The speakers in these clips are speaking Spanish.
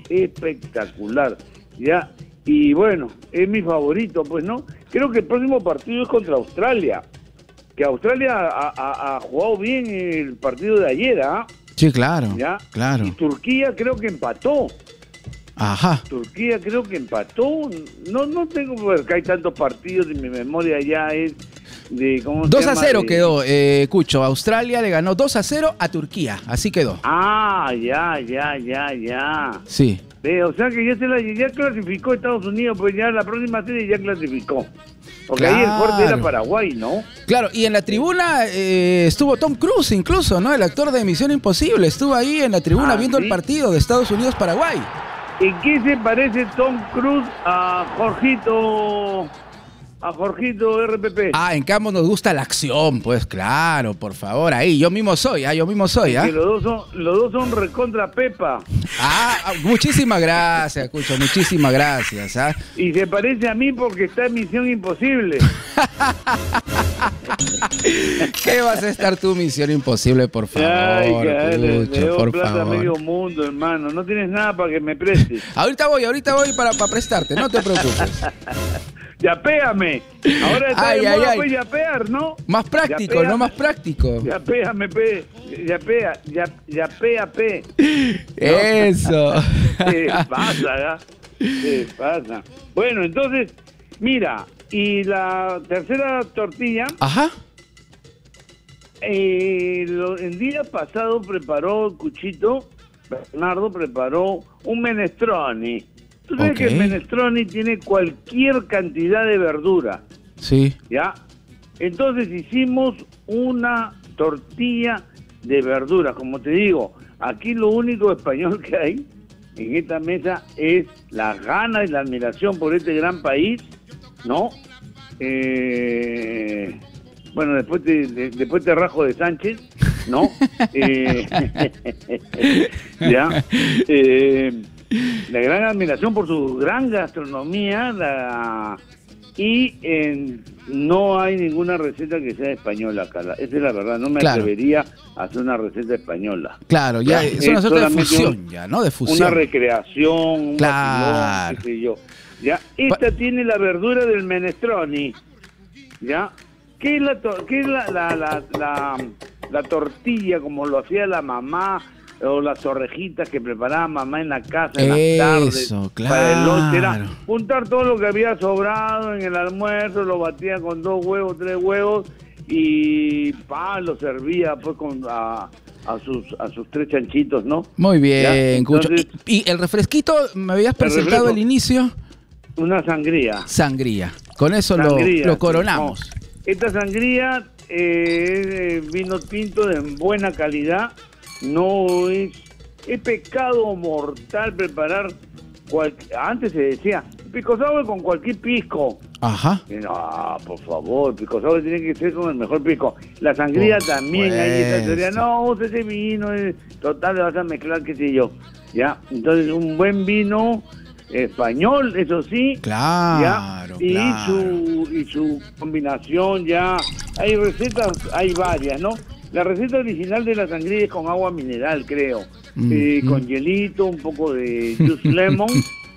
espectacular, ¿ya? Y bueno, es mi favorito, pues, ¿no? Creo que el próximo partido es contra Australia, que Australia ha jugado bien el partido de ayer, ¿ah? Sí, claro, ¿Ya? claro. Y Turquía creo que empató. Ajá. Turquía creo que empató. No tengo, porque hay tantos partidos en mi memoria ya es de... ¿cómo se 2-0 llama? quedó, Cucho. Australia le ganó 2-0 a Turquía. Así quedó. Ah, ya. Sí. O sea que ya clasificó Estados Unidos, pues ya la próxima serie ya clasificó. Porque Claro. ahí el fuerte era Paraguay, ¿no? Claro, y en la tribuna estuvo Tom Cruise incluso, ¿no? El actor de Misión Imposible. Estuvo ahí en la tribuna viendo ¿sí? el partido de Estados Unidos-Paraguay. ¿En qué se parece Tom Cruise a Jorgito RPP? Ah, en cambio nos gusta la acción, pues claro, por favor, ahí, yo mismo soy, ¿ah? Que los dos son recontra Pepa. Muchísimas gracias, Cucho, muchísimas gracias, ¿ah? Y se parece a mí porque está en Misión Imposible. ¿Qué vas a estar tú, Misión Imposible, por favor, Cucho, por plata a favor? medio mundo, hermano. No tienes nada para que me prestes. Ahorita voy para prestarte, no te preocupes. Yapéame. Ahora está de moda, pues, yapear, ¿no? Más práctico, Yapéame. ¿no? Más práctico. Yapéame, pe. Yapea, pe. Eso. ¿Qué pasa, ya? ¿Qué pasa? Bueno, entonces, mira, y la tercera tortilla. Ajá. El día pasado preparó Cuchito, Bernardo preparó un menestrone. Tú sabes que el menestrone tiene cualquier cantidad de verdura. Sí. ¿Ya? Entonces hicimos una tortilla de verduras. Como te digo, aquí lo único español que hay en esta mesa es las ganas y la admiración por este gran país, ¿no? Bueno, después te rajo de Sánchez, ¿no? ¿Ya? La gran admiración por su gran gastronomía y no hay ninguna receta que sea española acá. Esa es la verdad, no me atrevería a hacer una receta española. Claro, ya es una suerte de fusión, ya, ¿no? De fusión. Una recreación, un claro. vacilón, qué sé yo. ¿Ya? Esta tiene la verdura del menestrone, ¿ya? ¿Qué es la tortilla como lo hacía la mamá? O las torrejitas que preparaba mamá en la casa en las tardes para el lunch, era juntar todo lo que había sobrado en el almuerzo, lo batía con 2 huevos, 3 huevos y lo servía pues a sus 3 chanchitos, ¿no? Muy bien, Cucho. Entonces, ¿Y el refresquito me habías presentado al inicio? Una sangría. Sangría. Con eso lo coronamos. No. Esta sangría es vino tinto de buena calidad. No es pecado mortal preparar antes se decía pisco sour con cualquier pisco. Ajá. No, por favor, pisco sour tiene que ser con el mejor pisco. La sangría también, ahí está teoría. No, usa ese vino, total le vas a mezclar, qué sé yo. Ya, entonces un buen vino español, eso sí. Claro, ¿ya? claro. Y su combinación ya. Hay recetas, hay varias, ¿no? La receta original de la sangría es con agua mineral, creo. Con hielito, un poco de juice lemon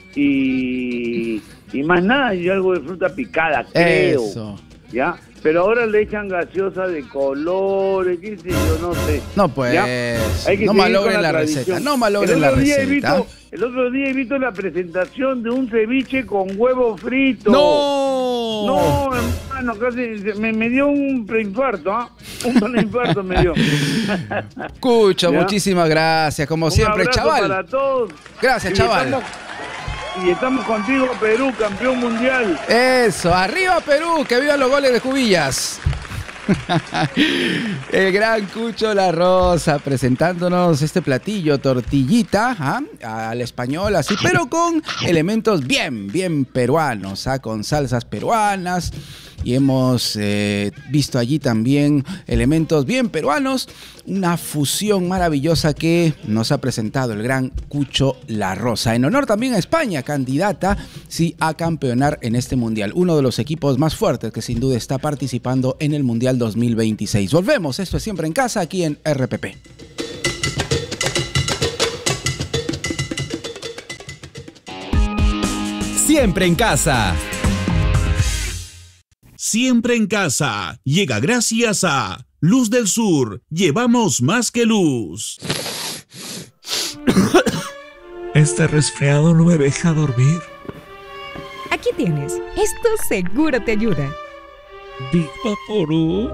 y más nada, y algo de fruta picada, creo. Eso. ¿Ya? Pero ahora le echan gaseosa de colores, qué sé yo, no sé. No, pues, no malogren la receta, no malogren la receta. El otro día he visto la presentación de un ceviche con huevo frito. ¡No! No, hermano, casi me dio un preinfarto, ¿ah? Un preinfarto me dio. Cucho, muchísimas gracias, como siempre, chaval. Para todos. Gracias, chaval. Y estamos contigo, Perú, campeón mundial. Eso, arriba Perú, que vivan los goles de Cubillas. El gran Cucho La Rosa presentándonos este platillo, tortillita, al español así, pero con elementos bien peruanos, con salsas peruanas. Y hemos visto allí también elementos bien peruanos, una fusión maravillosa que nos ha presentado el gran Cucho La Rosa. En honor también a España, candidata a campeonar en este mundial. Uno de los equipos más fuertes que sin duda está participando en el Mundial 2026. Volvemos, esto es Siempre en Casa, aquí en RPP. Siempre en casa. Siempre en casa llega gracias a Luz del Sur. Llevamos más que luz. Este resfriado no me deja dormir. Aquí tienes. Esto seguro te ayuda. Big Vaporub.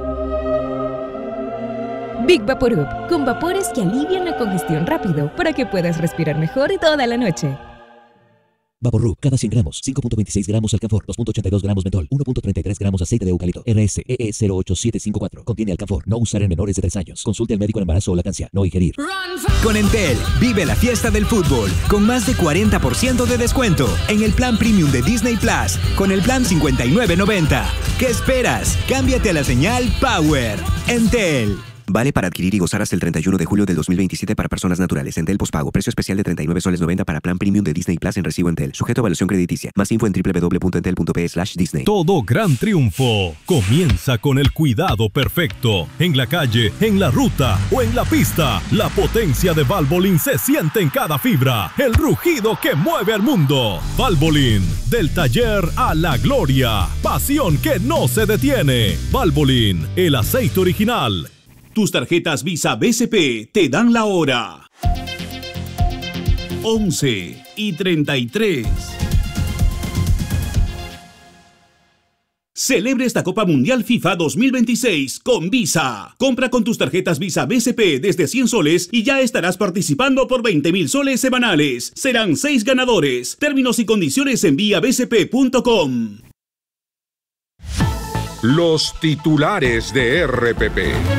Big Vaporub, con vapores que alivian la congestión rápido para que puedas respirar mejor toda la noche. Vaporub, cada 100 gramos, 5.26 gramos alcanfor, 2.82 gramos mentol, 1.33 gramos aceite de eucalipto, RSEE 08754. Contiene alcanfor, no usar en menores de 3 años. Consulte al médico en embarazo o lactancia, no ingerir. Con Entel, vive la fiesta del fútbol, con más de 40% de descuento en el plan premium de Disney Plus, con el plan 59.90. ¿Qué esperas? Cámbiate a la señal Power. Entel. Vale para adquirir y gozar hasta el 31 de julio del 2027 para personas naturales. Entel pospago. Precio especial de 39 soles 90 para plan premium de Disney Plus en recibo Entel. Sujeto a evaluación crediticia. Más info en www.entel.p/Disney. Todo gran triunfo comienza con el cuidado perfecto. En la calle, en la ruta o en la pista, la potencia de Valvoline se siente en cada fibra. El rugido que mueve al mundo. Valvoline, del taller a la gloria. Pasión que no se detiene. Valvoline, el aceite original. Tus tarjetas Visa BCP te dan la hora. 11:33. Celebre esta Copa Mundial FIFA 2026 con Visa. Compra con tus tarjetas Visa BCP desde 100 soles y ya estarás participando por 20.000 soles semanales. Serán 6 ganadores. Términos y condiciones en viabcp.com. Los titulares de RPP.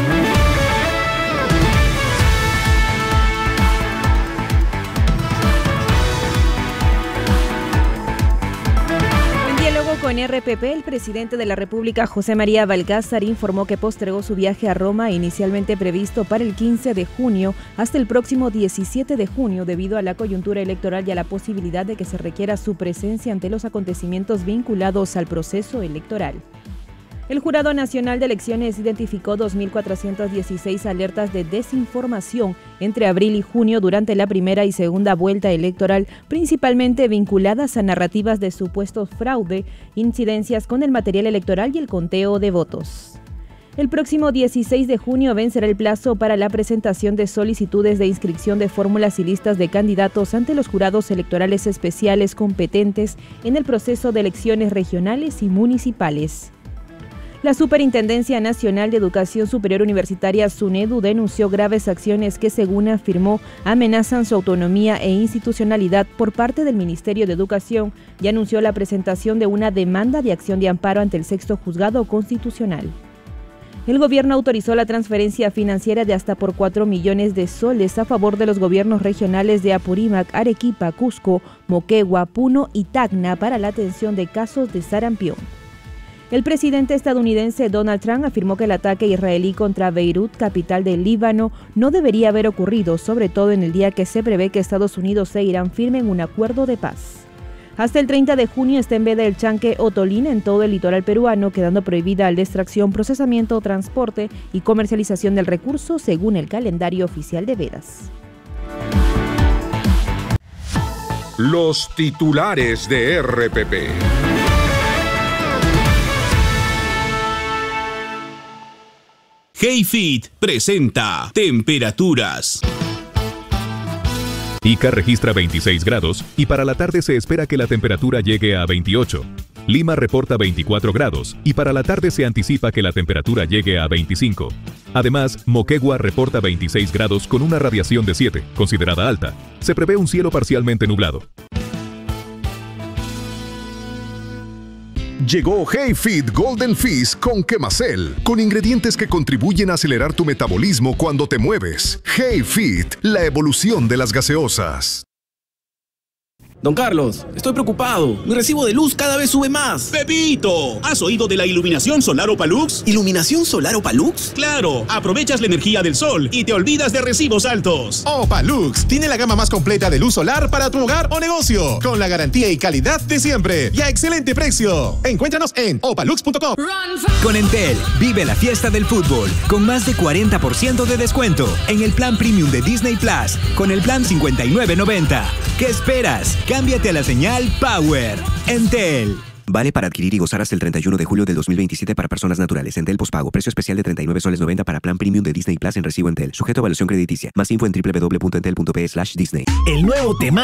Con RPP, el presidente de la República, José María Valcázar, informó que postergó su viaje a Roma, inicialmente previsto para el 15 de junio, hasta el próximo 17 de junio, debido a la coyuntura electoral y a la posibilidad de que se requiera su presencia ante los acontecimientos vinculados al proceso electoral. El Jurado Nacional de Elecciones identificó 2.416 alertas de desinformación entre abril y junio durante la primera y segunda vuelta electoral, principalmente vinculadas a narrativas de supuestos fraude, incidencias con el material electoral y el conteo de votos. El próximo 16 de junio vencerá el plazo para la presentación de solicitudes de inscripción de fórmulas y listas de candidatos ante los jurados electorales especiales competentes en el proceso de elecciones regionales y municipales. La Superintendencia Nacional de Educación Superior Universitaria, SUNEDU, denunció graves acciones que, según afirmó, amenazan su autonomía e institucionalidad por parte del Ministerio de Educación y anunció la presentación de una demanda de acción de amparo ante el Sexto Juzgado Constitucional. El gobierno autorizó la transferencia financiera de hasta por 4 millones de soles a favor de los gobiernos regionales de Apurímac, Arequipa, Cusco, Moquegua, Puno y Tacna para la atención de casos de sarampión. El presidente estadounidense Donald Trump afirmó que el ataque israelí contra Beirut, capital del Líbano, no debería haber ocurrido, sobre todo en el día que se prevé que Estados Unidos e Irán firmen un acuerdo de paz. Hasta el 30 de junio está en veda el chanque otolín en todo el litoral peruano, quedando prohibida la extracción, procesamiento, transporte y comercialización del recurso según el calendario oficial de vedas. Los titulares de RPP. HeyFit presenta temperaturas. Ica registra 26 grados y para la tarde se espera que la temperatura llegue a 28. Lima reporta 24 grados y para la tarde se anticipa que la temperatura llegue a 25. Además, Moquegua reporta 26 grados con una radiación de 7, considerada alta. Se prevé un cielo parcialmente nublado. Llegó HeyFit Golden Fizz con Quemacel, con ingredientes que contribuyen a acelerar tu metabolismo cuando te mueves. HeyFit, la evolución de las gaseosas. Don Carlos, estoy preocupado. Mi recibo de luz cada vez sube más. ¡Pepito! ¿Has oído de la iluminación solar Opalux? ¿Iluminación solar Opalux? ¡Claro! Aprovechas la energía del sol y te olvidas de recibos altos. Opalux tiene la gama más completa de luz solar para tu hogar o negocio, con la garantía y calidad de siempre y a excelente precio. Encuéntranos en opalux.com. Con Entel, vive la fiesta del fútbol, con más de 40% de descuento en el plan premium de Disney Plus, con el plan 59.90. ¿Qué esperas? cámbiate a la señal Power. Entel. Vale para adquirir y gozar hasta el 31 de julio del 2027 para personas naturales. Entel postpago. Precio especial de 39 soles 90 para plan premium de Disney Plus en recibo Entel. Sujeto a evaluación crediticia. Más info en www.entel.p/Disney. El nuevo tema